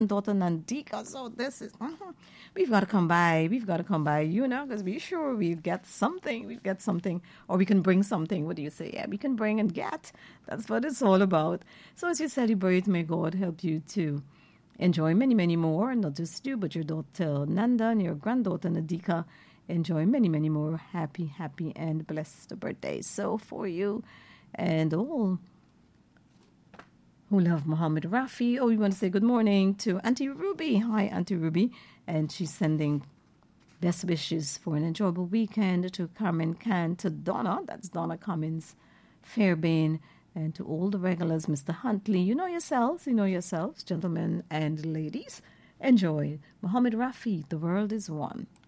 daughter Nandika. So this is, we've got to come by. We've got to come by, because we're sure we get something. We get something, or we can bring something. What do you say? Yeah, we can bring and get. That's what it's all about. So as you celebrate, may God help you to enjoy many, many more. Not just you, but your daughter Nanda and your granddaughter Nadika. Enjoy many, many more happy, happy, and blessed birthdays. So for you and all who love Muhammad Rafi. Oh, we want to say good morning to Auntie Ruby. Hi, Auntie Ruby. And she's sending best wishes for an enjoyable weekend to Carmen Can, to Donna, that's Donna Cummins, Fairbairn, and to all the regulars, Mr. Huntley. You know yourselves, gentlemen and ladies. Enjoy. Muhammad Rafi, the world is one.